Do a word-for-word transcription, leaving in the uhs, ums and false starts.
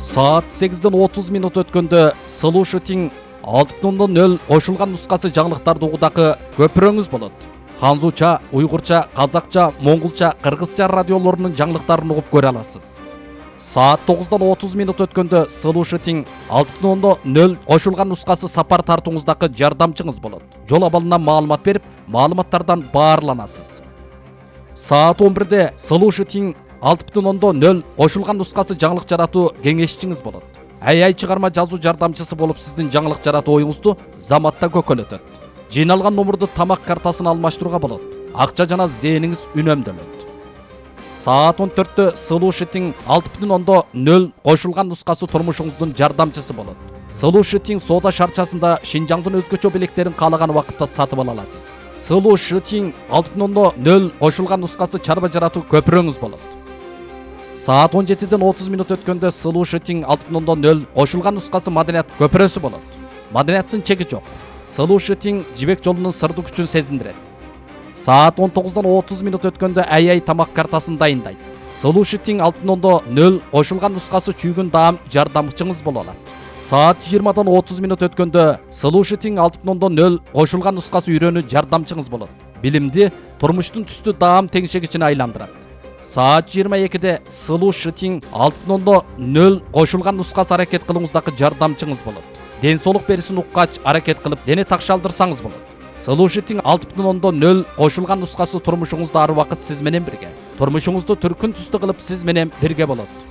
Саат сегизден отуз минут өткөндө Слушатиң алты бүтүн нөл кошулган нускасы жаңылыктарды угудакы көпүрөңүз болот. Ханзуча, уйгурча, казакча, монголча, кыргызча радиолорунун жаңылыктарын угуп көрө аласыз. Саат тогуздон отуз минут өткөндө Слушатиң алты бүтүн нөл кошулган нускасы сапар тартууңуздакы жардамчыңыз болот. Жол абалынан маалымат берип, маалыматтардан баарланасыз. Саат он бирде Слушатиң алты бүтүн нөл кошулган нускасы жаңылык жаратуу кеңешчиңиз болот. Ай-ай чыгарма жазуу жардамчысы болуп сиздин жаңылык жаратуу оюңузду заматта көкөлөтөт. Жыйналган номурду тамак картасына алмаштырууга болот. Акча жана зээниңиз үнөмдөлөт. Саат он төрттө Слушатиң алты бүтүн нөл кошулган нускасы турмушуңуздун жардамчысы болот. Слушатиң соода шарчасында Шинжаңдын өзгөчө белектерин каалаган убакытта сатып ала аласыз. Слушатиң алты бүтүн нөл кошулган нускасы чарба жаратуу көпүрөңүз болот. Саат он жетиден отуз минут өткөндө Слушатиң алты бүтүн нөл кошулган нускасы маданият көпүрөсү болот. Маданияттын чеги жок. Слушатиң жибек жолунун сырдуу күчүн сезиндирет. Саат он тогуздон отуз минут өткөндө ай-ай тамак картасын дайындайт. Слушатиң алты бүтүн нөл кошулган нускасы чүйгүн даам жардамчыңыз боло алат. Саат жыйырмадан отуз минут өткөндө Слушатиң алты бүтүн нөл кошулган нускасы үйрөнүү жардамчыңыз болот. Билимди турмуштун түстүү даам теңшегичине айландырат. Саат жыйырма экиде Слушатиң алты бүтүн нөл кошулган нускасы аракет кылууңуздакы жардамчыңыз болот. Ден соолук берисин уккач аракет кылып дене такшалдырсаңыз болот. Слушатиң алты бүтүн нөл кошулган нускасы турмушуңузда ар убакыт сиз менен бирге. Турмушуңузду түркүн түстүү кылып сиз менен бирге болот.